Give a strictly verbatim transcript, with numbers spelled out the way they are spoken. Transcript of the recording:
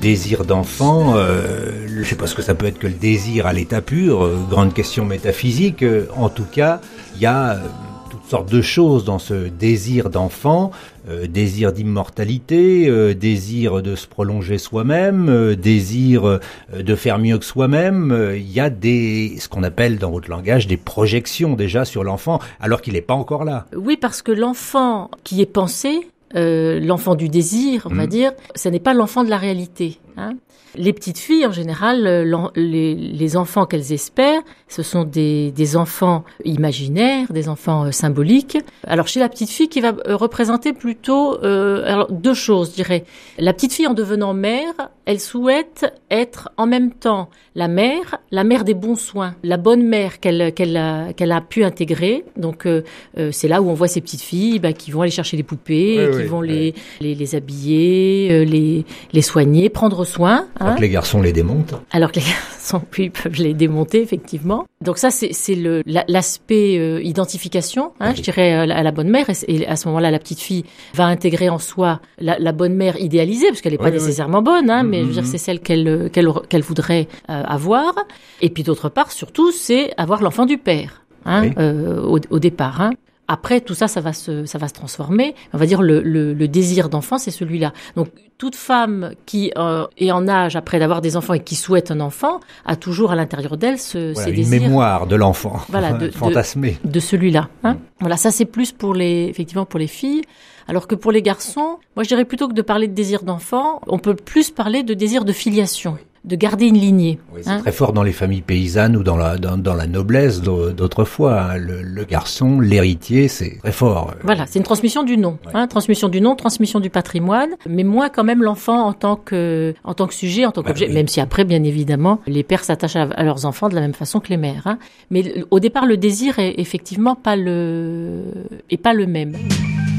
désir d'enfant, euh, je ne sais pas ce que ça peut être que le désir à l'état pur, euh, grande question métaphysique. Euh, en tout cas, il y a... Euh, toutes sortes de choses dans ce désir d'enfant, euh, désir d'immortalité, euh, désir de se prolonger soi-même, euh, désir euh, de faire mieux que soi-même. Euh, il y a des, ce qu'on appelle dans votre langage, des projections déjà sur l'enfant, alors qu'il n'est pas encore là. Oui, parce que l'enfant qui est pensé, euh, l'enfant du désir, on mmh. va dire, ce n'est pas l'enfant de la réalité, hein. Les petites filles, en général, les, les enfants qu'elles espèrent, ce sont des, des enfants imaginaires, des enfants euh, symboliques. Alors, chez la petite fille, qui va euh, représenter plutôt euh, alors, deux choses, je dirais. La petite fille, en devenant mère, elle souhaite être en même temps la mère, la mère des bons soins, la bonne mère qu'elle, qu'elle, a, qu'elle a pu intégrer. Donc, euh, euh, c'est là où on voit ces petites filles bah, qui vont aller chercher les poupées, oui, qui oui, vont oui. Les, les, les habiller, euh, les, les soigner, prendre soin. Alors hein. que les garçons les démontent. Alors que les garçons, oui, peuvent les démonter, effectivement. Donc ça, c'est, c'est le, la, l'aspect euh, identification, hein, oui. je dirais, à la, à la bonne mère. Et, et à ce moment-là, la petite fille va intégrer en soi la, la bonne mère idéalisée, parce qu'elle n'est pas oui, nécessairement oui. bonne, hein, mm-hmm. mais je veux dire, c'est celle qu'elle, qu'elle, qu'elle voudrait euh, avoir. Et puis d'autre part, surtout, c'est avoir l'enfant du père, hein, oui. euh, au, au départ, hein. Après, tout ça, ça va se, ça va se transformer. On va dire le, le, le désir d'enfant, c'est celui-là. Donc, toute femme qui euh, est en âge après d'avoir des enfants et qui souhaite un enfant a toujours à l'intérieur d'elle ce, voilà, ces une désirs. Une mémoire de l'enfant, voilà, de, fantasmé. De, de celui-là. Hein. Mmh. Voilà, ça c'est plus pour les, effectivement pour les filles. Alors que pour les garçons, moi je dirais plutôt que de parler de désir d'enfant, on peut plus parler de désir de filiation, de garder une lignée. Oui, c'est hein. très fort dans les familles paysannes ou dans la dans, dans la noblesse d'autrefois. Hein. Le, le garçon, l'héritier, c'est très fort. Voilà, c'est une transmission du nom, ouais. hein, transmission du nom, transmission du patrimoine, mais moins quand même l'enfant en tant que en tant que sujet, en tant qu'objet. Bah, oui. Même si après, bien évidemment, les pères s'attachent à, à leurs enfants de la même façon que les mères. Hein. Mais au départ, le désir est effectivement pas le est pas le même.